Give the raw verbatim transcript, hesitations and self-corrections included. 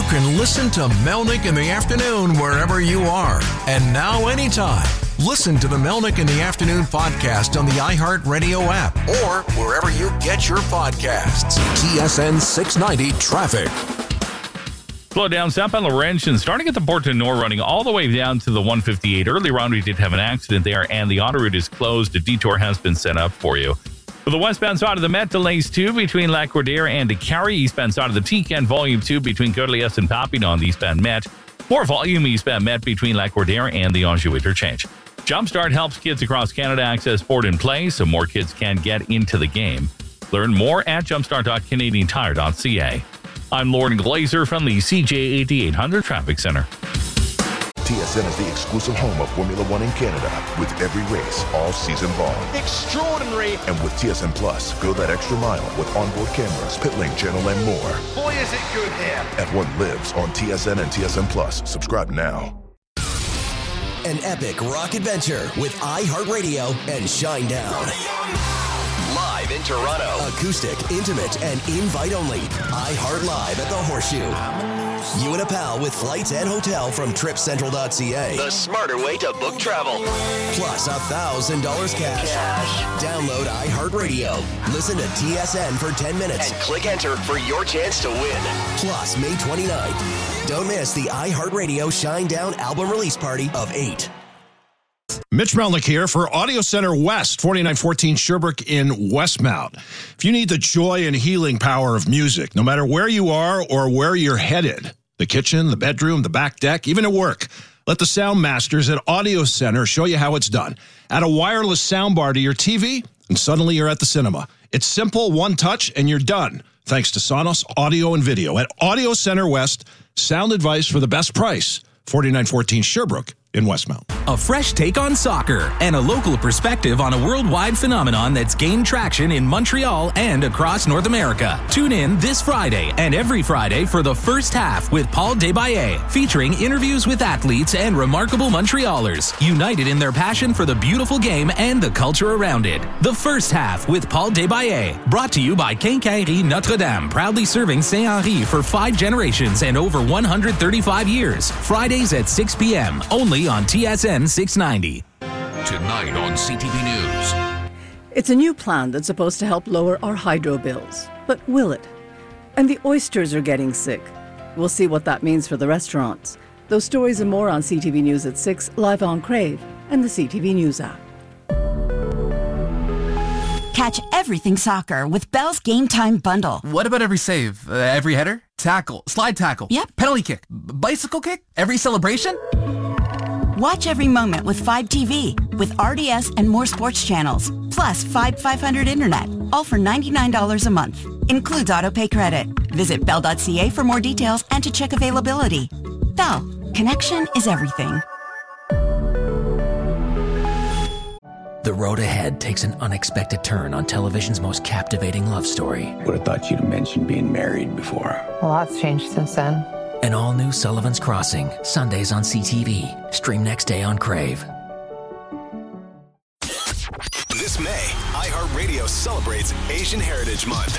can listen to Melnick in the Afternoon wherever you are. And now anytime. Listen to the Melnick in the Afternoon podcast on the iHeartRadio app or wherever you get your podcasts. T S N six ninety Traffic. Slow down south on Laurentian, starting at the Port du Nord, running all the way down to the one fifty-eight. Earlier on, we did have an accident there, and the autoroute is closed. A detour has been set up for you. For the westbound side of the Met, delays two between Lac-Cordaire and Décarie. Eastbound side of the Tican, volume two between Côte-Liesse and Papillon, the eastbound Met. More volume eastbound Met between Lac-Cordaire and the Anjou interchange. Jumpstart helps kids across Canada access sport and play so more kids can get into the game. Learn more at jumpstart dot canadian tire dot c a. I'm Lauren Glazer from the C J eighty-eight hundred Traffic Center. T S N is the exclusive home of Formula One in Canada, with every race all season long. Extraordinary! And with T S N Plus, go that extra mile with onboard cameras, pit lane channel, and more. Boy, is it good here! F one lives on T S N and T S N Plus. Subscribe now. An epic rock adventure with iHeartRadio and Shinedown. Live in Toronto. Acoustic, intimate, and invite-only. iHeart Live at the Horseshoe. You and a pal with flights and hotel from trip central dot c a. The smarter way to book travel. Plus one thousand dollars cash. cash. Download iHeartRadio. Listen to T S N for ten minutes. And click enter for your chance to win. Plus, May twenty-ninth. Don't miss the iHeartRadio Shinedown album release party of eight. Mitch Melnick here for Audio Center West, forty-nine fourteen Sherbrooke in Westmount. If you need the joy and healing power of music, no matter where you are or where you're headed, the kitchen, the bedroom, the back deck, even at work, let the sound masters at Audio Center show you how it's done. Add a wireless soundbar to your T V, and suddenly you're at the cinema. It's simple, one touch, and you're done. Thanks to Sonos Audio and Video at Audio Center West. Sound advice for the best price. forty-nine fourteen Sherbrooke in Westmount. A fresh take on soccer and a local perspective on a worldwide phenomenon that's gained traction in Montreal and across North America. Tune in this Friday and every Friday for the first half with Paul Desbaillet, featuring interviews with athletes and remarkable Montrealers, united in their passion for the beautiful game and the culture around it. The first half with Paul Desbaillet, brought to you by Quincaillerie Notre-Dame, proudly serving Saint-Henri for five generations and over one hundred thirty-five years. Fridays at six p.m. only on T S N six ninety. Tonight on C T V News. It's a new plan that's supposed to help lower our hydro bills. But will it? And the oysters are getting sick. We'll see what that means for the restaurants. Those stories and more on C T V News at six, live on Crave and the C T V News app. Catch everything soccer with Bell's Game Time Bundle. What about every save? Uh, every header? Tackle? Slide tackle? Yep. Penalty kick? B- bicycle kick? Every celebration? Watch every moment with five T V, with R D S and more sports channels, plus five five hundred internet, all for ninety-nine dollars a month. Includes autopay credit. Visit bell dot c a for more details and to check availability. Bell, connection is everything. The road ahead takes an unexpected turn on television's most captivating love story. Would have thought you'd have mentioned being married before. A lot's changed since then. An all-new Sullivan's Crossing, Sundays on C T V. Stream next day on Crave. This May, iHeartRadio celebrates Asian Heritage Month.